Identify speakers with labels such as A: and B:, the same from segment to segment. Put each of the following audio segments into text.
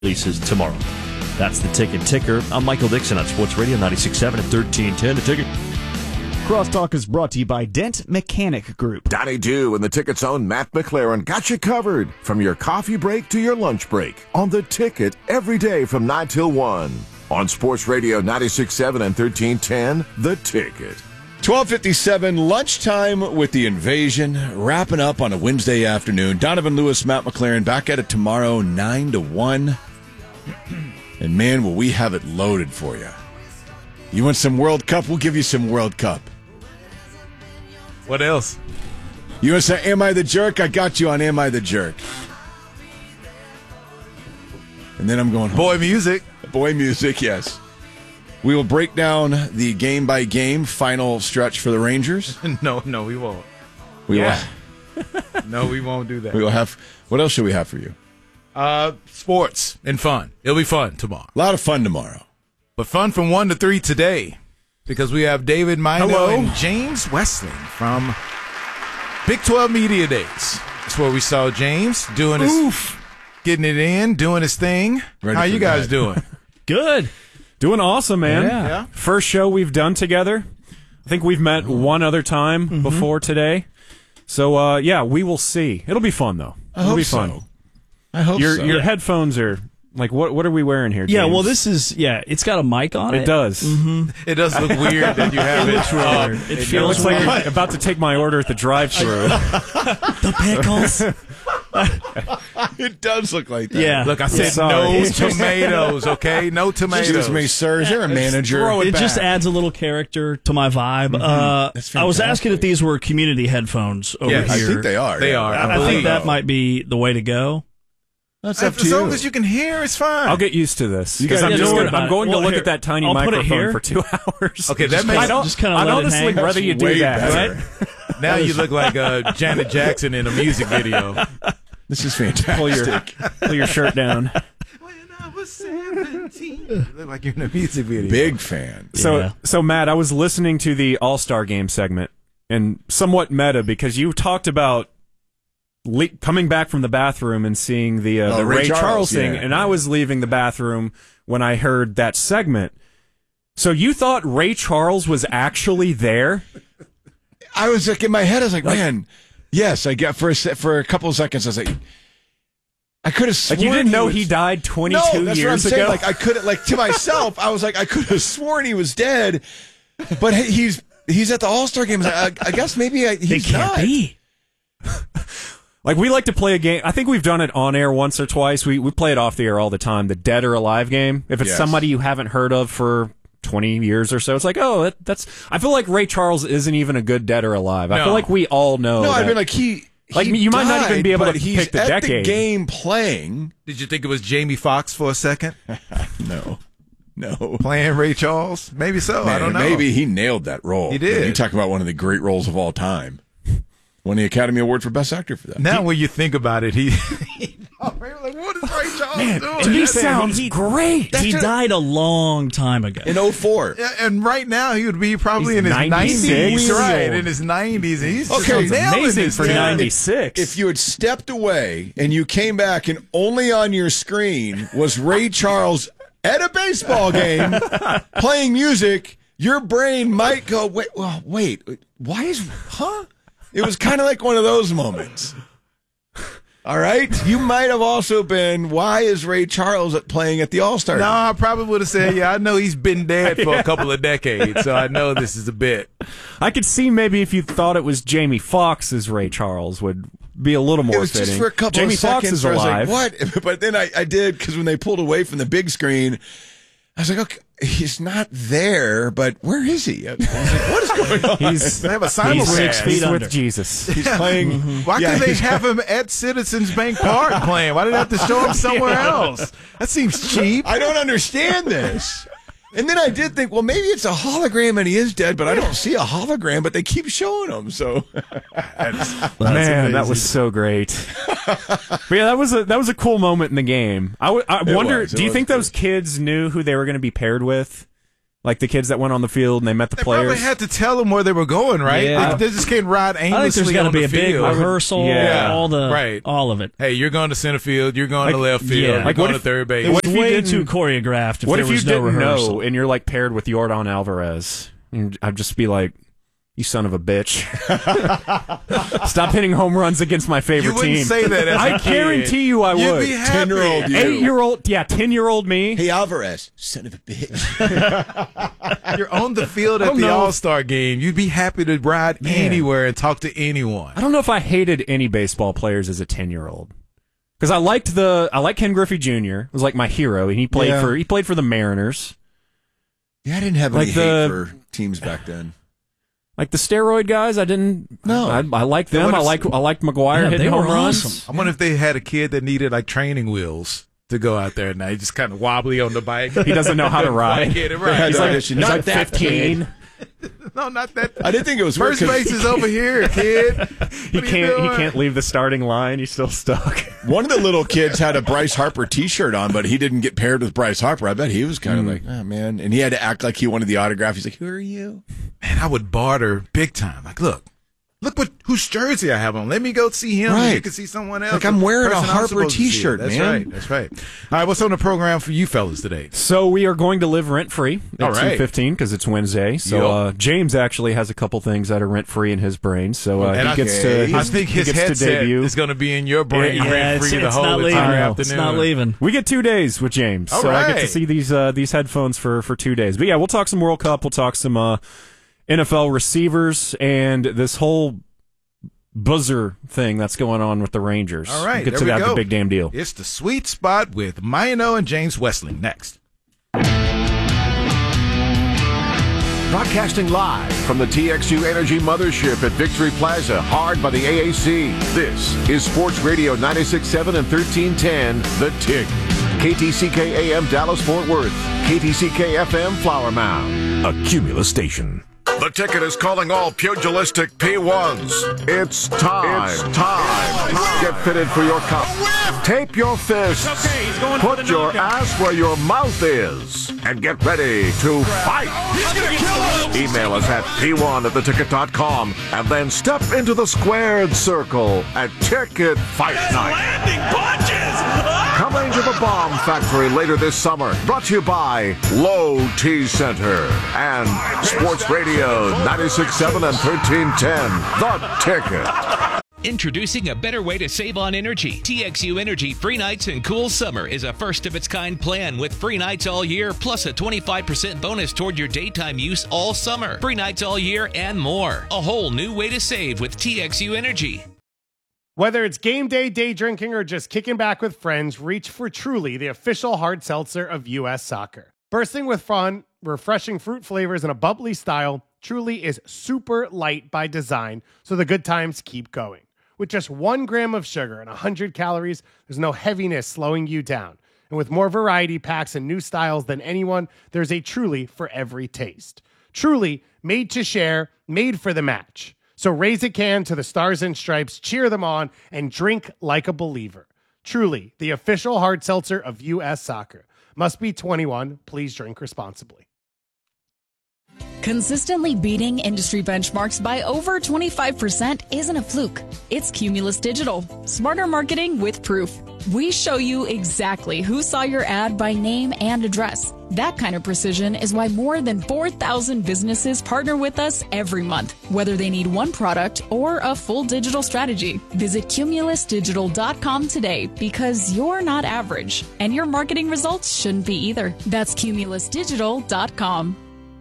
A: releases tomorrow. That's the Ticket Ticker. I'm Michael Dixon on Sports Radio 96.7 and 1310. The Ticket.
B: Crosstalk is brought to you by Dent Mechanic Group.
C: Donnie Dew and the Ticket's own Matt McLaren got you covered from your coffee break to your lunch break on the Ticket every day from 9 till 1 on Sports Radio 96.7 and 1310. The Ticket.
D: 12:57, lunchtime with the Invasion, wrapping up on a Wednesday afternoon. Donovan Lewis, Matt McLaren, back at it tomorrow, 9 to 1. And man, will we have it loaded for you. You want some World Cup? We'll give you some World Cup.
E: What else?
D: You want to say, Am I the Jerk? I got you on Am I the Jerk. And then I'm going home.
E: Boy music.
D: Boy music, yes. We will break down the game-by-game final stretch for the Rangers.
E: No, we won't.
D: We will.
E: No, we won't do that.
D: We will have. What else should we have for you?
E: Sports and fun. It'll be fun tomorrow.
D: A lot of fun tomorrow.
E: But fun from 1 to 3 today, because we have David Mino and James Westling from Big 12 Media Days. That's where we saw James doing getting it in, doing his thing. How you guys doing?
F: Good. Doing awesome, man.
E: Yeah.
F: First show we've done together. I think we've met one other time before today. So, we will see. It'll be fun, though. It'll be fun.
D: So. I hope so.
F: Your headphones are, like, what are we wearing here, James?
G: Yeah, well, this is, it's got a mic on it.
F: It does.
E: It does look weird that you have it.
G: It feels
F: like I'm about to take my order at the drive-thru.
G: The pickles.
D: It does look like that.
G: Yeah.
E: Look, I said no tomatoes, okay? No tomatoes.
D: Excuse me, sir. Is there a manager?
G: It just adds a little character to my vibe. I was asking if these were community headphones over here.
D: I think they are.
E: They are.
G: I think that might be the way to go.
D: That's up to
E: as
D: you.
E: long as you can hear, it's fine.
F: I'll get used to this.
D: gotta
F: I'm
G: don't worry
F: going
G: about
F: to
G: it.
F: look
G: Here,
F: at that tiny
G: I'll put it
F: microphone
G: here.
F: for 2 hours.
E: Okay, that makes
G: just kind of
F: I'd
G: let it
F: honestly
G: hang.
F: rather you do
D: Way
F: that.
D: better.
F: Right?
E: Now you look like Janet Jackson in a music video.
D: This is fantastic.
F: Pull your shirt down.
E: When I was 17. You look like you're in a music video.
D: Big fan.
F: So Matt, I was listening to the All-Star Game segment, and somewhat meta, because you talked about coming back from the bathroom and seeing the Ray Charles thing, and I was leaving the bathroom when I heard that segment. So you thought Ray Charles was actually there?
D: I was like, in my head, I was like, man, yes, I got for a couple of seconds, I was like, I could have sworn.
F: Like, you didn't know he died 22
D: that's
F: years
D: what I'm saying.
F: ago?
D: Like, I couldn't, like, to myself, I was like, I could have sworn he was dead, but he's at the All-Star game. I guess maybe he's not.
G: Be.
F: Like, we like to play a game. I think we've done it on air once or twice. We play it off the air all the time. The Dead or Alive game. If it's somebody you haven't heard of for 20 years or so, it's like, oh, that's. I feel like Ray Charles isn't even a good Dead or Alive. I feel like we all know.
D: No,
F: that.
D: I mean, like he
F: you might not even be able to pick the
D: he's at
F: decade.
D: the game playing.
E: Did you think it was Jamie Foxx for a second?
D: No.
E: Playing Ray Charles? Maybe so.
D: Man,
E: I don't know.
D: Maybe he nailed that role.
E: He did.
D: You talk about one of the great roles of all time. Won the Academy Award for Best Actor for that.
E: Now, when you think about it, what is Ray Charles doing?
F: He sounds great.
G: He died a long time ago.
D: In 2004.
E: Yeah, and right now he would be probably in his
F: 96.
E: 90s. Right, in his 90s. He's
D: Okay,
E: just nailing
F: amazing
E: this
F: for
E: thing.
F: 96.
D: If you had stepped away and you came back and only on your screen was Ray Charles at a baseball game playing music, your brain might go, wait, why is, It was kind of like one of those moments. All right? You might have also been, why is Ray Charles playing at the All-Star
E: No,
D: game?
E: I probably would have said, I know he's been dead for a couple of decades, so I know this is a bit.
F: I could see maybe if you thought it was Jamie Foxx as Ray Charles would be a little more
D: It was
F: fitting.
D: just for a couple
F: Jamie
D: of seconds.
F: Foxx is
D: where
F: alive.
D: I was like, what? But then I did, because when they pulled away from the big screen, I was like, okay, he's not there, but where is he? I was like, what is going on?
F: They
E: have a
F: he's
E: simulcast.
F: 6 feet
G: under.
F: with Jesus.
D: He's playing.
E: Why couldn't they have him at Citizens Bank Park playing? Why did they have to show him somewhere else? That seems cheap.
D: I don't understand this. And then I did think, well, maybe it's a hologram and he is dead, but I don't see a hologram, but they keep showing him. So,
F: Man, that was so great. But yeah, that was a cool moment in the game. I wonder,
D: was. It
F: do you
D: was
F: think
D: cool.
F: those kids knew who they were going to be paired with? Like the kids that went on the field and they met the players.
E: Probably had to tell them where they were going, right?
F: Yeah.
E: They just can't ride aimlessly.
G: I think there's got to be a big
E: field.
G: rehearsal, all of it.
E: Hey, you're going to center field, you're going to left field, you're going to third base.
G: It was way too choreographed.
F: What if
G: there
F: you
G: was no
F: didn't
G: rehearsal?
F: know and you're like paired with Yordan Alvarez? And I'd just be like, you son of a bitch. Stop hitting home runs against my favorite
E: team. You wouldn't say that as
F: I guarantee you I would.
E: You'd be happy.
D: 10-year-old you.
F: 8-year-old, 10-year-old me.
D: Hey, Alvarez, son of a bitch.
E: You're on the field at the All-Star game. You'd be happy to ride anywhere and talk to anyone.
F: I don't know if I hated any baseball players as a 10-year-old. Because I liked Ken Griffey Jr. It was like my hero, and he played for the Mariners.
D: Yeah, I didn't have any hate for teams back then.
F: Like the steroid guys, I didn't.
D: No,
F: I liked them. I liked McGuire hitting home runs.
G: Awesome.
E: I wonder if they had a kid that needed like training wheels to go out there at night, just kind of wobbly on the bike.
F: He doesn't know how to ride.
E: Get it right.
F: He's like 15.
E: No, not that.
D: I didn't think it was
E: first base is over here, kid.
F: He can't leave the starting line. He's still stuck.
D: One of the little kids had a Bryce Harper T-shirt on, but he didn't get paired with Bryce Harper. I bet he was kind of like, oh man, and he had to act like he wanted the autograph. He's like, who are you?
E: Man, I would barter big time. Like, look whose jersey I have on. Let me go see him.
D: Right.
E: You can see someone else.
D: Like I'm wearing a Harper T-shirt, man.
E: That's right. All right, what's on the program for you fellas today?
F: So we are going to live rent-free at
E: All right.
F: 2:15 because it's Wednesday. So James actually has a couple things that are rent-free in his brain. So
E: I think his headset is going to be in your brain rent-free the whole entire afternoon.
G: It's not leaving.
F: We get 2 days with James.
E: All
F: so
E: right.
F: I get to see these headphones for 2 days. But yeah, we'll talk some World Cup. We'll talk some NFL receivers and this whole buzzer thing that's going on with the Rangers.
E: All right,
F: Get to that, the big damn deal.
E: It's the Sweet Spot with Mino and James Westling next.
C: Broadcasting live from the TXU Energy Mothership at Victory Plaza, hard by the AAC. This is Sports Radio 96.7 and 1310, The Tick. KTCK AM Dallas-Fort Worth. KTCK FM Flower Mound. A Cumulus station. The Ticket is calling all pugilistic P1s. It's time. Get fitted for your cup. Tape your fists. Put your ass where your mouth is. And get ready to fight.
H: He's gonna kill us.
C: Email us at p1@theticket.com and then step into the squared circle at Ticket Fight Night.
H: Landing punches.
C: Coming to the Bomb Factory later this summer. Brought to you by Low T Center and Sports Radio 96.7 and 1310. The Ticket.
I: Introducing a better way to save on energy. TXU Energy Free Nights and Cool Summer is a first-of-its-kind plan with free nights all year, plus a 25% bonus toward your daytime use all summer. Free nights all year and more. A whole new way to save with TXU Energy.
J: Whether it's game day, day drinking, or just kicking back with friends, reach for Truly, the official hard seltzer of U.S. Soccer. Bursting with fun, refreshing fruit flavors, and a bubbly style, Truly is super light by design, so the good times keep going. With just 1 gram of sugar and 100 calories, there's no heaviness slowing you down. And with more variety packs and new styles than anyone, there's a Truly for every taste. Truly, made to share, made for the match. So raise a can to the Stars and Stripes, cheer them on, and drink like a believer. Truly, the official hard seltzer of U.S. Soccer. Must be 21. Please drink responsibly.
K: Consistently beating industry benchmarks by over 25% isn't a fluke. It's Cumulus Digital. Smarter marketing with proof. We show you exactly who saw your ad by name and address. That kind of precision is why more than 4,000 businesses partner with us every month, whether they need one product or a full digital strategy. Visit cumulusdigital.com today because you're not average, and your marketing results shouldn't be either. That's cumulusdigital.com.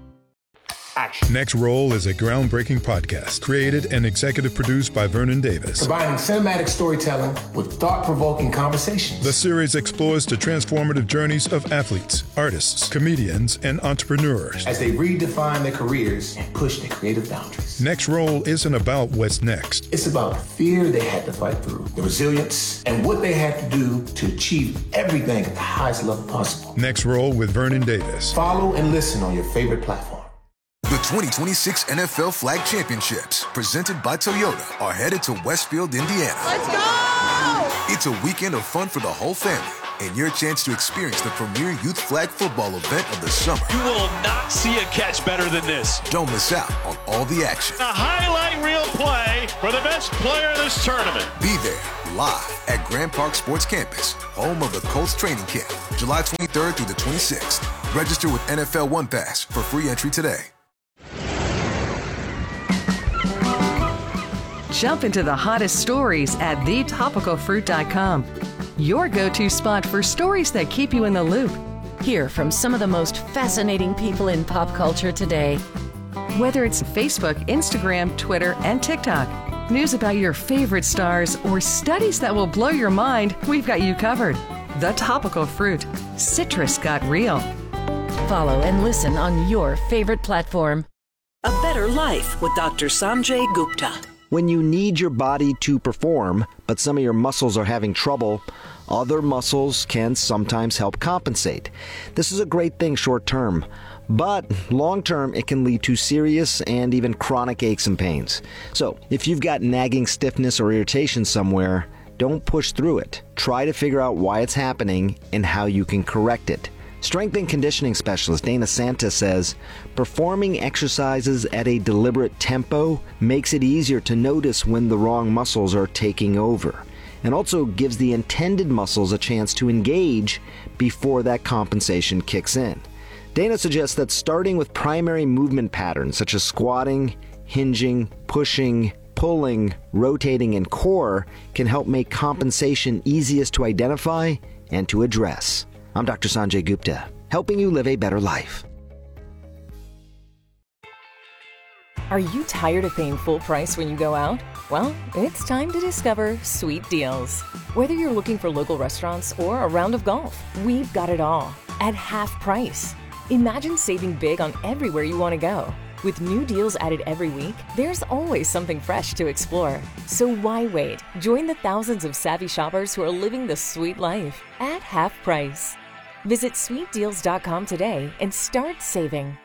L: Next Roll is a groundbreaking podcast created and executive produced by Vernon Davis.
M: Combining cinematic storytelling with thought-provoking conversations.
L: The series explores the transformative journeys of athletes, artists, comedians, and entrepreneurs
M: as they redefine their careers and push their creative boundaries.
L: Next Roll isn't about what's next.
M: It's about the fear they had to fight through, the resilience, and what they had to do to achieve everything at the highest level possible.
L: Next Roll with Vernon Davis.
M: Follow and listen on your favorite platform.
N: The 2026 NFL Flag Championships, presented by Toyota, are headed to Westfield, Indiana.
H: Let's go!
N: It's a weekend of fun for the whole family. and your chance to experience the premier youth flag football event of the summer.
H: You will not see a catch better than this.
N: Don't miss out on all the action.
H: A highlight reel play for the best player in this tournament.
N: Be there live at Grand Park Sports Campus, home of the Colts training camp, July 23rd through the 26th. Register with NFL One Pass for free entry today.
O: Jump into the hottest stories at thetopicalfruit.com. Your go-to spot for stories that keep you in the loop.
P: Hear from some of the most fascinating people in pop culture today.
O: Whether it's Facebook, Instagram, Twitter, and TikTok, news about your favorite stars, or studies that will blow your mind, we've got you covered. The Topical Fruit. Citrus got real.
P: Follow and listen on your favorite platform.
Q: A Better Life with Dr. Sanjay Gupta.
R: When you need your body to perform, but some of your muscles are having trouble, other muscles can sometimes help compensate. This is a great thing short term, but long term it can lead to serious and even chronic aches and pains. So if you've got nagging stiffness or irritation somewhere, don't push through it. Try to figure out why it's happening and how you can correct it. Strength and conditioning specialist Dana Santa says, performing exercises at a deliberate tempo makes it easier to notice when the wrong muscles are taking over, and also gives the intended muscles a chance to engage before that compensation kicks in. Dana suggests that starting with primary movement patterns such as squatting, hinging, pushing, pulling, rotating, and core can help make compensation easiest to identify and to address. I'm Dr. Sanjay Gupta, helping you live a better life.
S: Are you tired of paying full price when you go out? Well, it's time to discover Sweet Deals. Whether you're looking for local restaurants or a round of golf, we've got it all at half price. Imagine saving big on everywhere you want to go. With new deals added every week, there's always something fresh to explore. So why wait? Join the thousands of savvy shoppers who are living the sweet life at half price. Visit sweetdeals.com today and start saving.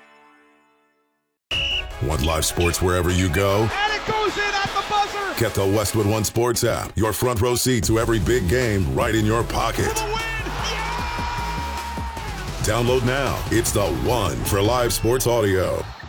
T: Want live sports wherever you go?
H: And it goes in at the buzzer!
T: Get the Westwood One Sports app. Your front row seat to every big game right in your pocket.
H: For the win! Yeah!
T: Download now. It's the one for live sports audio.